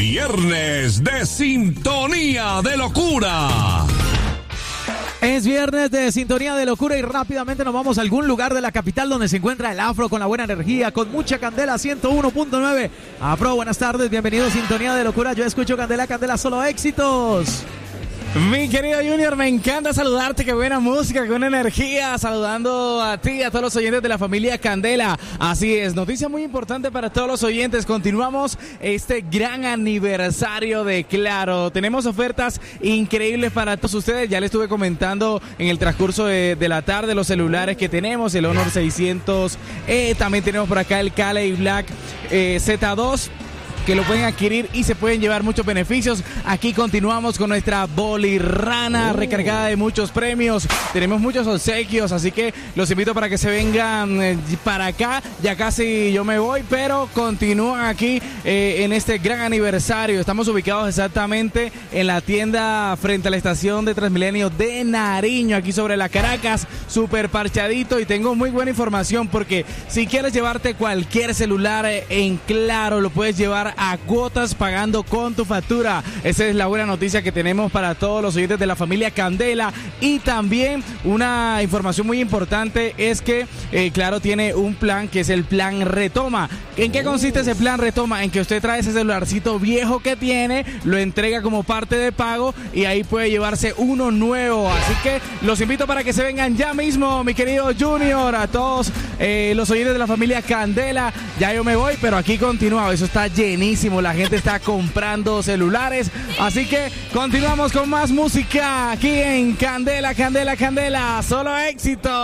viernes de Sintonía de Locura. Es viernes de Sintonía de Locura y rápidamente nos vamos a algún lugar de la capital donde se encuentra el Afro con la buena energía, con mucha candela, 101.9. Afro, buenas tardes, bienvenido a Sintonía de Locura. Yo escucho candela, candela, solo éxitos. Mi querido Junior, me encanta saludarte, qué buena música, qué buena energía, saludando a ti y a todos los oyentes de la familia Candela. Así es, noticia muy importante para todos los oyentes, continuamos este gran aniversario de Claro, tenemos ofertas increíbles para todos ustedes, ya les estuve comentando en el transcurso de la tarde los celulares que tenemos, el Honor 600E, también tenemos por acá el Cali Black Z2, que lo pueden adquirir y se pueden llevar muchos beneficios. Aquí continuamos con nuestra bolirrana recargada de muchos premios. Tenemos muchos obsequios, así que los invito para que se vengan para acá. Ya casi yo me voy, pero continúan aquí en este gran aniversario. Estamos ubicados exactamente en la tienda frente a la estación de Transmilenio de Nariño, aquí sobre la Caracas, súper parchadito, y tengo muy buena información porque si quieres llevarte cualquier celular en Claro, lo puedes llevar a cuotas pagando con tu factura. Esa es la buena noticia que tenemos para todos los oyentes de la familia Candela. Y también una información muy importante es que Claro tiene un plan que es el plan Retoma. ¿En qué consiste ese plan Retoma? En que usted trae ese celularcito viejo que tiene, lo entrega como parte de pago y ahí puede llevarse uno nuevo. Así que los invito para que se vengan ya mismo, mi querido Junior, a todos los oyentes de la familia Candela. Ya yo me voy, pero aquí continuamos. Eso está llenísimo. La gente está comprando celulares. Así que continuamos con más música aquí en Candela, Candela, Candela. Solo éxito.